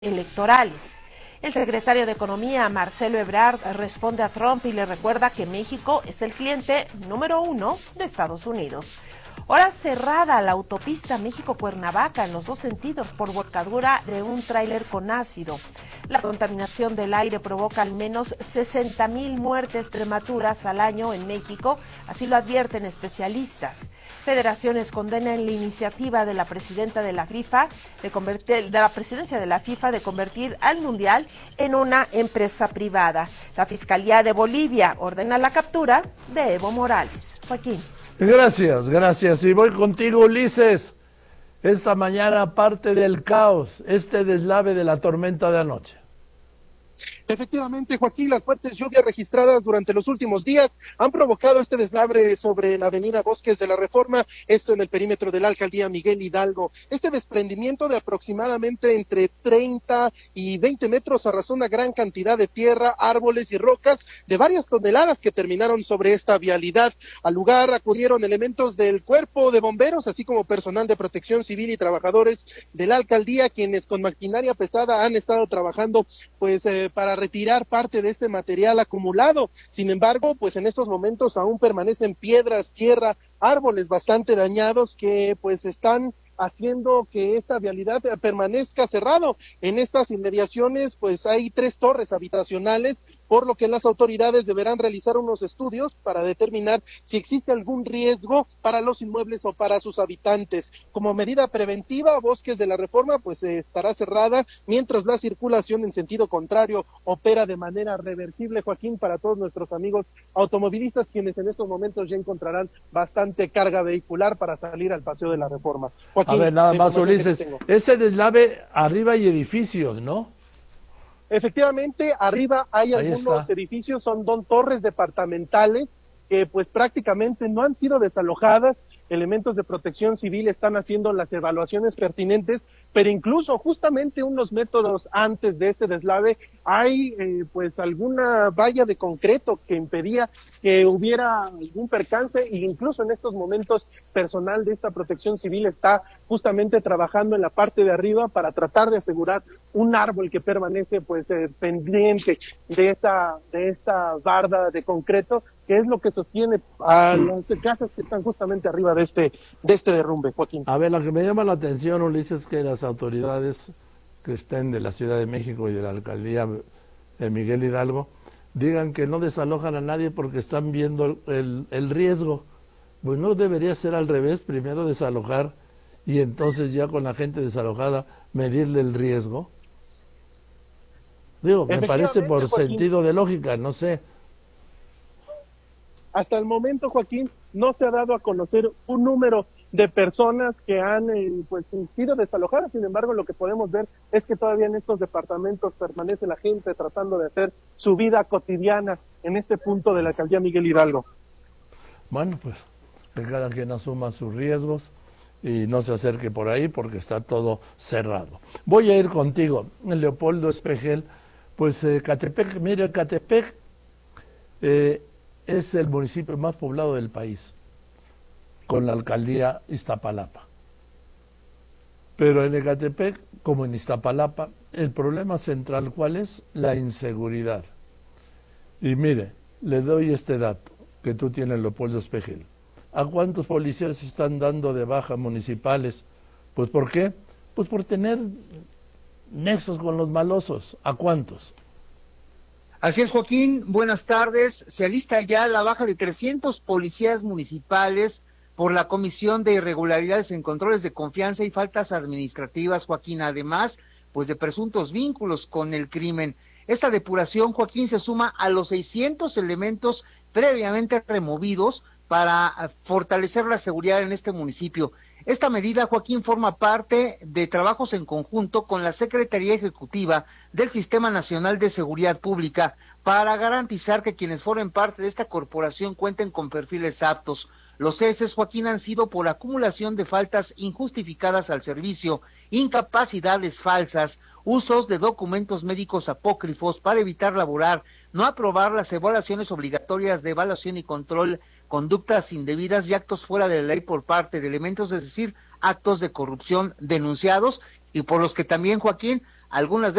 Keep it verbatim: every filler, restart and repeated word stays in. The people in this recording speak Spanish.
electorales. El secretario de Economía, Marcelo Ebrard, responde a Trump y le recuerda que México es el cliente número uno de Estados Unidos. Hora cerrada la autopista México-Cuernavaca en los dos sentidos por volcadura de un tráiler con ácido. La contaminación del aire provoca al menos sesenta mil muertes prematuras al año en México, así lo advierten especialistas. Federaciones condenan la iniciativa de la presidenta de la FIFA de convertir, de la presidencia de la FIFA de convertir al Mundial en una empresa privada. La Fiscalía de Bolivia ordena la captura de Evo Morales. Joaquín. Gracias, gracias. Y voy contigo, Ulises. Esta mañana parte del caos, este deslave de la tormenta de anoche. Efectivamente, Joaquín, las fuertes lluvias registradas durante los últimos días han provocado este deslave sobre la avenida Bosques de la Reforma, esto en el perímetro de la alcaldía Miguel Hidalgo. Este desprendimiento de aproximadamente entre treinta y veinte metros arrasó una gran cantidad de tierra, árboles y rocas de varias toneladas que terminaron sobre esta vialidad. Al lugar acudieron elementos del cuerpo de bomberos, así como personal de protección civil y trabajadores de la alcaldía, quienes con maquinaria pesada han estado trabajando pues eh, para retirar parte de este material acumulado. Sin embargo, pues en estos momentos aún permanecen piedras, tierra, árboles bastante dañados que pues están haciendo que esta vialidad permanezca cerrado. En estas inmediaciones pues hay tres torres habitacionales, por lo que las autoridades deberán realizar unos estudios para determinar si existe algún riesgo para los inmuebles o para sus habitantes. Como medida preventiva, Bosques de la Reforma pues eh, estará cerrada mientras la circulación en sentido contrario opera de manera reversible, Joaquín, para todos nuestros amigos automovilistas, quienes en estos momentos ya encontrarán bastante carga vehicular para salir al Paseo de la Reforma. Joaquín, a ver, nada más, Ulises, ese deslave, arriba hay edificios, ¿no? Efectivamente, arriba hay Ahí algunos está. edificios, son dos torres departamentales que pues prácticamente no han sido desalojadas. Elementos de protección civil están haciendo las evaluaciones pertinentes, pero incluso justamente unos métodos antes de este deslave hay eh, pues alguna valla de concreto que impedía que hubiera algún percance, e incluso en estos momentos personal de esta protección civil está justamente trabajando en la parte de arriba para tratar de asegurar un árbol que permanece pues eh, pendiente de esta de esta barda de concreto, que es lo que sostiene a las casas que están justamente arriba de este de este derrumbe, Joaquín. A ver, lo que me llama la atención, Ulises, es que las autoridades que estén de la Ciudad de México y de la alcaldía de Miguel Hidalgo digan que no desalojan a nadie porque están viendo el, el riesgo. Pues no debería ser al revés, primero desalojar y entonces ya con la gente desalojada medirle el riesgo. Digo, me parece por Joaquín, sentido de lógica, no sé. Hasta el momento, Joaquín, no se ha dado a conocer un número de personas que han eh, pues sido desalojadas. Sin embargo, lo que podemos ver es que todavía en estos departamentos permanece la gente tratando de hacer su vida cotidiana en este punto de la alcaldía Miguel Hidalgo. Bueno, pues que cada quien asuma sus riesgos y no se acerque por ahí porque está todo cerrado. Voy a ir contigo, Leopoldo Espejel. Pues eh, Catepec, mire, Catepec eh, es el municipio más poblado del país, con la alcaldía Iztapalapa. Pero en Ecatepec, como en Iztapalapa, el problema central, ¿cuál es? La inseguridad. Y mire, le doy este dato que tú tienes, Leopoldo Espejel. ¿A cuántos policías se están dando de baja municipales? Pues ¿por qué? Pues por tener nexos con los malosos. ¿A cuántos? Así es, Joaquín, buenas tardes. Se alista ya la baja de trescientos policías municipales por la Comisión de Irregularidades en Controles de Confianza y Faltas Administrativas, Joaquín, además pues de presuntos vínculos con el crimen. Esta depuración, Joaquín, se suma a los seiscientos elementos previamente removidos para fortalecer la seguridad en este municipio. Esta medida, Joaquín, forma parte de trabajos en conjunto con la Secretaría Ejecutiva del Sistema Nacional de Seguridad Pública para garantizar que quienes formen parte de esta corporación cuenten con perfiles aptos. Los ceses, Joaquín, han sido por acumulación de faltas injustificadas al servicio, incapacidades falsas, usos de documentos médicos apócrifos para evitar laborar, no aprobar las evaluaciones obligatorias de evaluación y control, conductas indebidas y actos fuera de la ley por parte de elementos, es decir, actos de corrupción denunciados y por los que también, Joaquín, algunas de